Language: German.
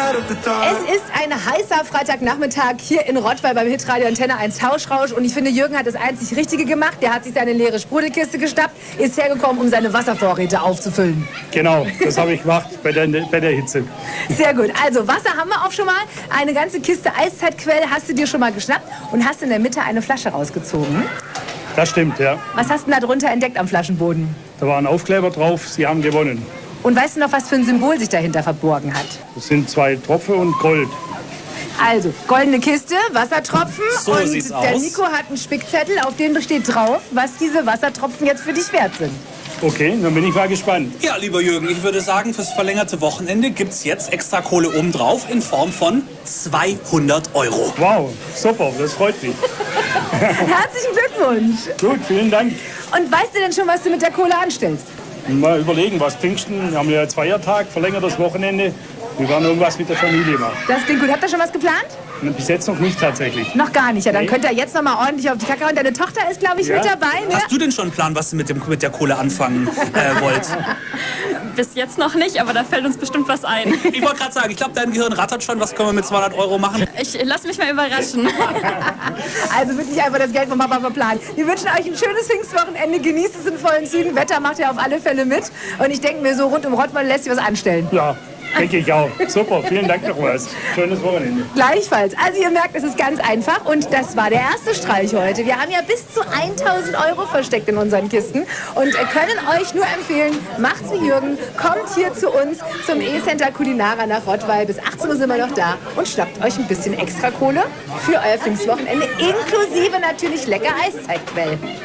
Es ist ein heißer Freitagnachmittag hier in Rottweil beim Hitradio Antenne 1 Tauschrausch und ich finde, Jürgen hat das einzig Richtige gemacht. Der hat sich seine leere Sprudelkiste geschnappt, ist hergekommen, um seine Wasservorräte aufzufüllen. Genau, das habe ich gemacht bei der Hitze. Sehr gut. Also Wasser haben wir auch schon mal. Eine ganze Kiste Eiszeitquell hast du dir schon mal geschnappt und hast in der Mitte eine Flasche rausgezogen. Das stimmt, ja. Was hast du denn da drunter entdeckt am Flaschenboden? Da war ein Aufkleber drauf, Sie haben gewonnen. Und weißt du noch, was für ein Symbol sich dahinter verborgen hat? Das sind 2 Tropfen und Gold. Also, goldene Kiste, Wassertropfen So und sieht's der aus. Nico hat einen Spickzettel, auf dem steht drauf, was diese Wassertropfen jetzt für dich wert sind. Okay, dann bin ich mal gespannt. Ja, lieber Jürgen, ich würde sagen, fürs verlängerte Wochenende gibt's jetzt extra Kohle obendrauf in Form von 200 Euro. Wow, super, das freut mich. Herzlichen Glückwunsch. Gut, vielen Dank. Und weißt du denn schon, was du mit der Kohle anstellst? Mal überlegen, was Pfingsten, wir haben ja jetzt Feiertag, verlängertes Wochenende. Wir werden irgendwas mit der Familie machen. Das klingt gut. Habt ihr schon was geplant? Bis jetzt noch nicht tatsächlich. Noch gar nicht. Ja, dann Nee. könnt ihr jetzt noch mal ordentlich auf die Kacke hauen. Deine Tochter ist, glaube ich, Ja. mit dabei. Ne? Hast du denn schon einen Plan, was du mit der Kohle anfangen wollt? Bis jetzt noch nicht, aber da fällt uns bestimmt was ein. Ich wollte gerade sagen, ich glaube, dein Gehirn rattert schon. Was können wir mit 200 Euro machen? Ich lass mich mal überraschen. Also wirklich einfach das Geld vom Papa verplanen. Wir wünschen euch ein schönes Pfingstwochenende. Genießt es in vollen Zügen. Wetter macht ihr auf alle Fälle mit. Und ich denke mir, so rund um Rottweil lässt sich was anstellen. Ja, denke ich auch. Super, vielen Dank nochmals. Schönes Wochenende. Gleichfalls. Also ihr merkt, es ist ganz einfach und das war der erste Streich heute. Wir haben ja bis zu 1.000 Euro versteckt in unseren Kisten und können euch nur empfehlen, macht's wie Jürgen, kommt hier zu uns zum E-Center Culinara nach Rottweil. Bis 18 Uhr sind wir noch da und schnappt euch ein bisschen extra Kohle für euer Pfingstwochenende, inklusive natürlich lecker Eiszeitquell.